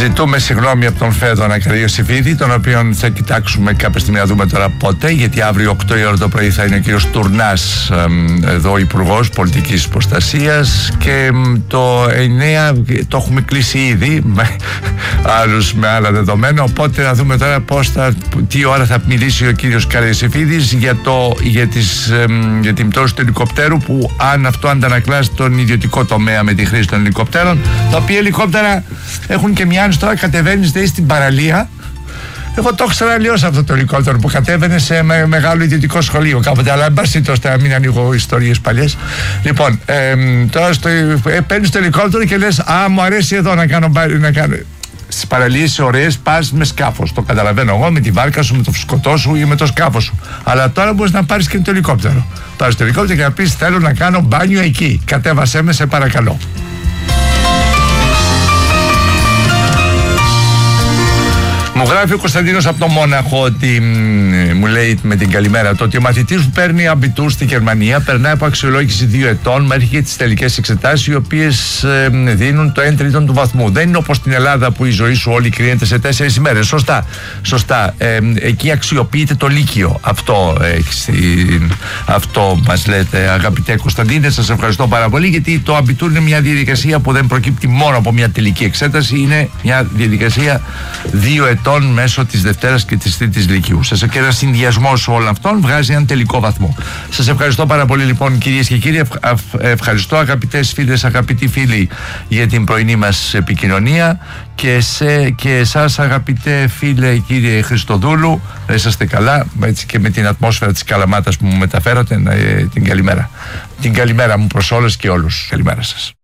Ζητούμε συγγνώμη από τον Φέδωνα Καριωσηφίδη, τον οποίον θα κοιτάξουμε κάποια στιγμή να δούμε τώρα πότε, γιατί αύριο 8 η ώρα το πρωί θα είναι ο κύριος Τουρνάς εδώ, Υπουργός Πολιτικής Προστασίας, και το 9 το έχουμε κλείσει ήδη με άλλα δεδομένα, οπότε να δούμε τώρα τι ώρα θα μιλήσει ο κύριος Καριωσηφίδης για την πτώση του ελικοπτέρου, που αν αυτό αντανακλά στον ιδιωτικό τομέα με τη χρήση των ελικοπτέρων, τα οποία ελικόπτερα έχουν και μια τώρα κατεβαίνεις στην παραλία. Εγώ το ήξερα αλλιώς αυτό το ελικόπτερο που κατέβαινε σε μεγάλο ιδιωτικό σχολείο κάποτε, αλλά εν πάση τόσο, να μην ανοίγω ιστορίες παλιές. Λοιπόν, τώρα παίρνεις το ελικόπτερο και λες, μου αρέσει εδώ να κάνω. Στις παραλίες ωραίες πας με σκάφος. Το καταλαβαίνω εγώ, με τη βάρκα σου, με το φουσκωτό σου ή με το σκάφο σου. Αλλά τώρα μπορείς να πάρεις και το ελικόπτερο. Πάρεις το ελικόπτερο και να πεις, θέλω να κάνω μπάνιο εκεί. Κατέβασέ με, σε παρακαλώ. Μου γράφει ο Κωνσταντίνος από το Μόναχο ότι μου λέει με την καλημέρα του ότι ο μαθητής που παίρνει αμπιτούρ στη Γερμανία περνάει από αξιολόγηση 2 ετών μέχρι και τις τελικές εξετάσεις, οι οποίες δίνουν το 1 τρίτο του βαθμού. Δεν είναι όπως στην Ελλάδα που η ζωή σου όλη κρίνεται σε 4 ημέρες. Σωστά. Εκεί αξιοποιείται το Λύκειο. Αυτό μας λέτε, αγαπητέ Κωνσταντίνε. Σας ευχαριστώ πάρα πολύ, γιατί το αμπιτούρ είναι μια διαδικασία που δεν προκύπτει μόνο από μια τελική εξέταση. Είναι μια διαδικασία 2 ετών μέσω της Δευτέρας και της Τρίτης Λυκείου. Και ένας συνδυασμός όλων αυτών βγάζει έναν τελικό βαθμό. Σας ευχαριστώ πάρα πολύ, λοιπόν, κυρίες και κύριοι. Ευχαριστώ, αγαπητές φίλες, αγαπητοί φίλοι, για την πρωινή μας επικοινωνία, και εσάς, αγαπητέ φίλε, κύριε Χριστοδούλου, να είσαστε καλά, έτσι, και με την ατμόσφαιρα της Καλαμάτας που μου μεταφέρατε, την καλημέρα μου προς όλες και όλους. Καλημέρα σας.